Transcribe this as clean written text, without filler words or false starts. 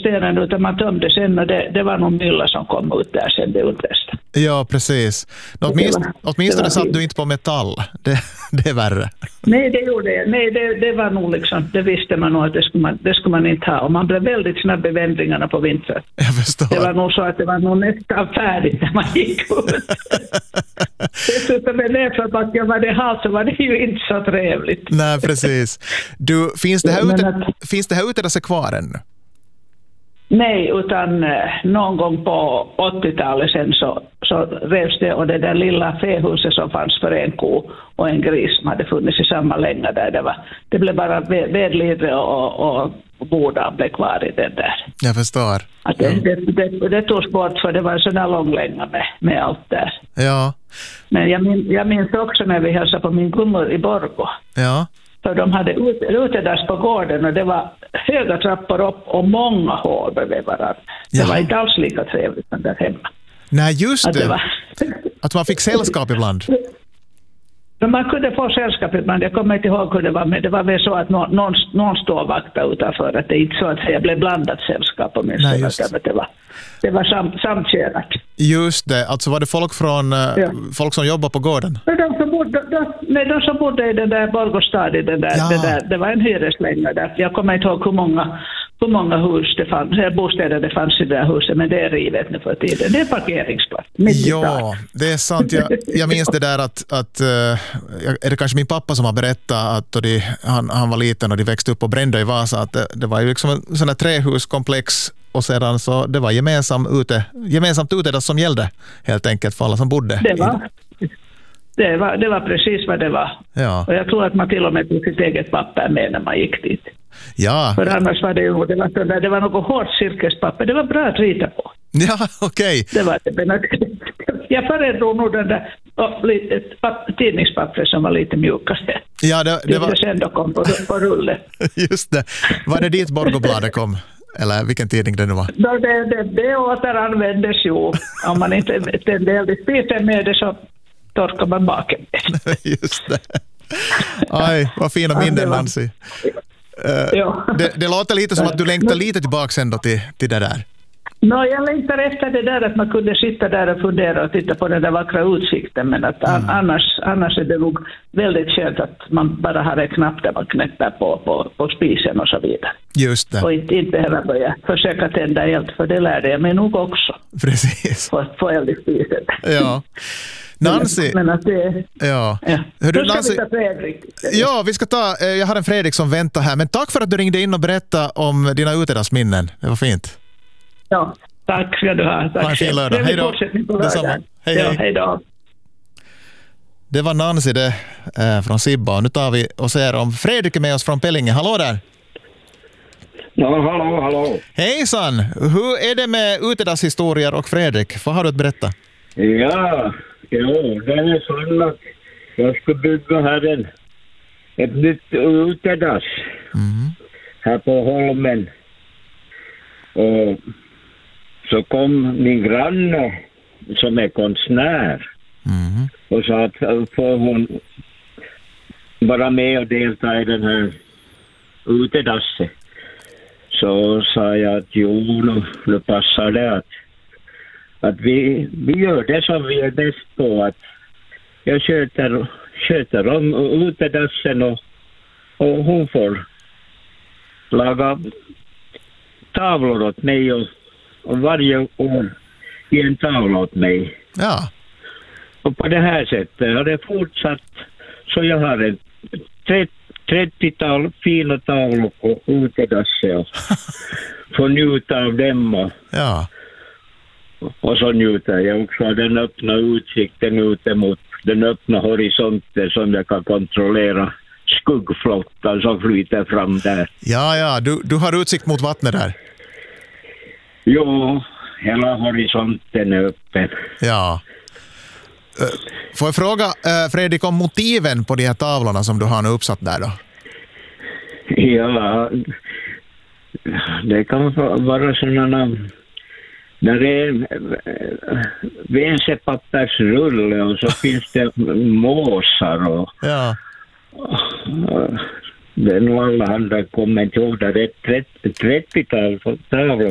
stenen utan man tömde sen och det var någon mylla som kom ut där sen det utresta. Ja, precis. Åtminstone satt du inte på metall. Det är värre. Nej, det gjorde jag. Nej, det var nog liksom, det visste man nog att det skulle man inte ha. Och man blev väldigt snabb i vändringarna på vintern. Jag förstår. Det var nog så att det var nog nästan färdigt när man gick ut. Dessutom med nedförbacka var det halt så var det ju inte så trevligt. Nej, precis. Du, finns det här ute där sig kvar ännu? Nej, utan någon gång på 80-talet sen så revs det och det där lilla fähuset som fanns för en ko och en gris som hade funnits i samma länga där det blev bara vedlidre och bordan blev kvar i den där. Jag förstår. Att det togs bort för det var en sån där lång länga med allt där. Ja. Men jag minns också när vi hälsade på min gummor i Borgå. Ja. För de hade utedass på gården och det var höga trappor upp och många hål bredvid varandra. Det var inte alls lika trevligt som där hemma. Nej, just det. Att man fick sällskap ibland. Man kunde få sällskap ibland. Jag kommer inte ihåg hur det var, men det var väl så att någon stod och vaktade utanför. Att det inte så att säga blev blandat sällskap. Det var samkönat. Just det. Alltså var det folk som jobbar på gården? De som bodde i den där Borgåstad, det var en hyreslänga där. Jag kommer inte ihåg hur många hus det fanns, bostäder det fanns i det här huset, men det är rivet nu för tiden. Det är parkeringsplats. Ja, det är sant. Jag minns det där att är det kanske min pappa som har berättat att då han var liten och de växte upp och brände i Vasa, att det var ju liksom en sån här trähuskomplex och sedan så det var gemensamt ute som gällde helt enkelt för alla som bodde. Det var precis vad det var. Ja. Och jag tror att man till och med tog sitt eget papper med när man gick dit. Ja. För annars var det var något hårt silkespapper. Det var bra att rita på. Ja, okej. Det var det. Jag föredrog nog den där tidningspappret som var lite mjukare. Ja, det var... sen då kom på rulle. Just det. Var det dit Borgåbladet kom? Eller vilken tidning det nu var? Det återanvändes ju. Om man inte tände spisen med det så torkar man baken. Just det. Aj, vad fina minnen, Nancy. Det låter lite som att du längtar lite tillbaka ändå till det där. Jag längtar efter det där att man kunde sitta där och fundera och titta på den där vackra utsikten, men att annars är det nog väldigt skönt att man bara har en knapp där man knäpper på spisen och så vidare. Just det. Och inte behöver börja försöka tända eld, för det lärde jag mig nog också. Precis. Få eld i spisen. Ja. Nancy. Men att det... Ja. Hur Nancy... ska vi ta Fredrik? Ja, vi ska jag har en Fredrik som väntar här, men tack för att du ringde in och berättade om dina utedagsminnen. Det var fint. Ja, tack ska du ha. Tack. Ha en fin lördag. Hej då. Hej då. Det var Nancy från Sibba. Nu tar vi och ser om Fredrik är med oss från Pellinge. Hallå där. Ja, hallå. Hejsan. Hur är det med utedagshistorier och Fredrik? Vad har du att berätta? Ja, det är så att jag ska bygga här ett nytt utedass här på Holmen. Och så kom min granne som är konstnär och sa att får hon vara med och delta i den här utedassen. Så sa jag att nu passar det att vi gör det som vi är bäst på. Att jag sköter om utedassen och hon får laga tavlor åt mig och varje år ge en tavla åt mig. Ja. Och på det här sättet har det fortsatt. Så jag har ett 30-tal fina tavlor på utedassen och får njuta av dem. Ja. Och så njuter jag också av den öppna utsikten ute mot den öppna horisonten som jag kan kontrollera skuggflottan som flyter fram där. Ja, du har utsikt mot vattnet där. Jo, hela horisonten är öppen. Ja. Får jag fråga, Fredrik, om motiven på de här tavlorna som du har nu uppsatt där då? Ja, det kan vara sådana... När det är en WC-pappersrulle och så finns det måsar och... Ja. Det är nog alla andra kommer inte ihåg det. Det är 30-tal tavlor